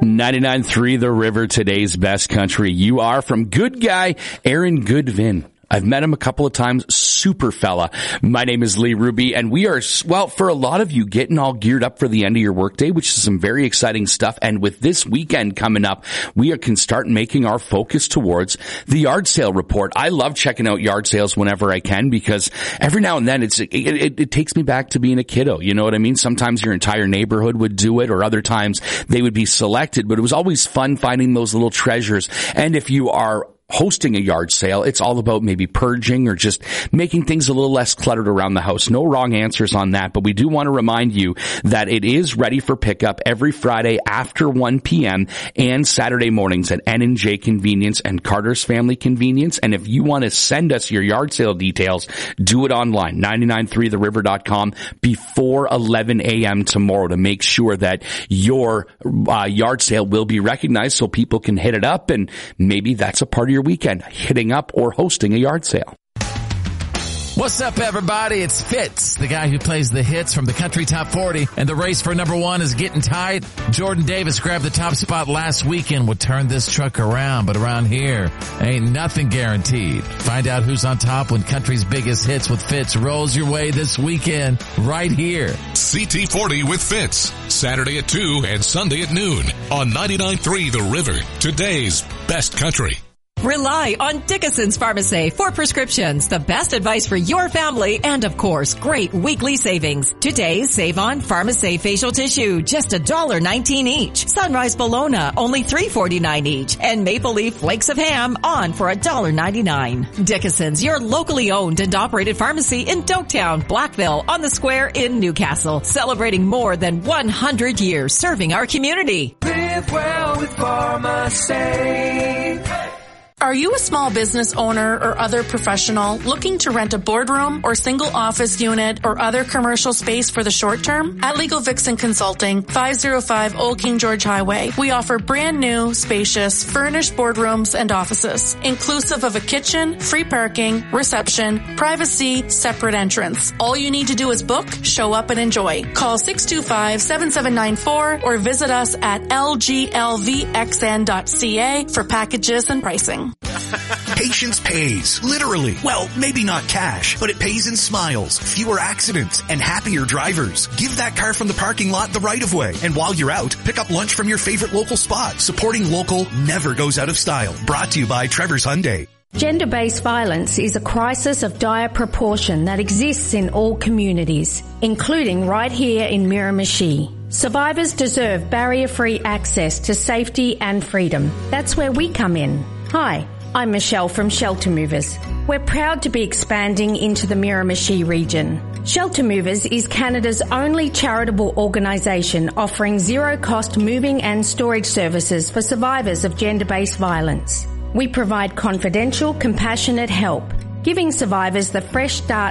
99.3 The River, today's best country. You are from good guy Aaron Goodvin. I've met him a couple of times. Super fella. My name is Lee Ruby, and we are, well, for a lot of you, getting all geared up for the end of your workday, which is some very exciting stuff. And with this weekend coming up, we can start making our focus towards the yard sale report. I love checking out yard sales whenever I can, because every now and then it takes me back to being a kiddo. You know what I mean? Sometimes your entire neighborhood would do it, or other times they would be selected, but it was always fun finding those little treasures. And if you are hosting a yard sale, it's all about maybe purging or just making things a little less cluttered around the house. No wrong answers on that, but we do want to remind you that it is ready for pickup every Friday after 1 p.m. and Saturday mornings at N&J Convenience and Carter's Family Convenience. And if you want to send us your yard sale details, do it online, 993theriver.com, before 11 a.m. tomorrow, to make sure that your yard sale will be recognized so people can hit it up, and maybe that's a part of your weekend, hitting up or hosting a yard sale. What's up, everybody? It's Fitz, the guy who plays the hits from the Country Top 40, and the race for number one is getting tight. Jordan Davis grabbed the top spot last weekend, would turn this truck around, but around here, ain't nothing guaranteed. Find out who's on top when country's biggest hits with Fitz rolls your way this weekend, right here. CT40 with Fitz, Saturday at 2 and Sunday at noon on 99.3 The River, today's best country. Rely on Dickinson's Pharmacy for prescriptions, the best advice for your family, and of course, great weekly savings. Today, save on Pharmacy facial tissue, just $1.19 each. Sunrise Bologna, only $3.49 each. And Maple Leaf flakes of ham on for $1.99. Dickinson's, your locally owned and operated pharmacy in Doketown, Blackville, on the Square in Newcastle. Celebrating more than 100 years serving our community. Live well with Pharmacy. Are you a small business owner or other professional looking to rent a boardroom or single office unit or other commercial space for the short term? At Legal Vixen Consulting, 505 Old King George Highway, we offer brand new, spacious, furnished boardrooms and offices, inclusive of a kitchen, free parking, reception, privacy, separate entrance. All you need to do is book, show up, and enjoy. Call 625-7794 or visit us at lglvxn.ca for packages and pricing. Patience pays, literally. Well, maybe not cash, but it pays in smiles, fewer accidents, and happier drivers. Give that car from the parking lot the right of way. And while you're out, pick up lunch from your favorite local spot. Supporting local never goes out of style. Brought to you by Trevor's Hyundai. Gender-based violence is a crisis of dire proportion that exists in all communities, including right here in Miramichi. Survivors deserve barrier-free access to safety and freedom. That's where we come in. Hi, I'm Michelle from Shelter Movers. We're proud to be expanding into the Miramichi region. Shelter Movers is Canada's only charitable organisation offering zero-cost moving and storage services for survivors of gender-based violence. We provide confidential, compassionate help, giving survivors the fresh start